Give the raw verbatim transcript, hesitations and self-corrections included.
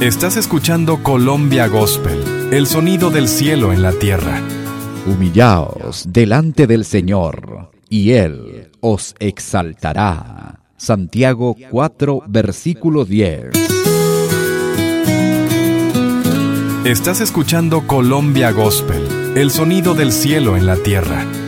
Estás escuchando Colombia Gospel, el sonido del cielo en la tierra. Humillaos delante del Señor, y Él os exaltará. Santiago cuatro, versículo diez. Estás escuchando Colombia Gospel, el sonido del cielo en la tierra.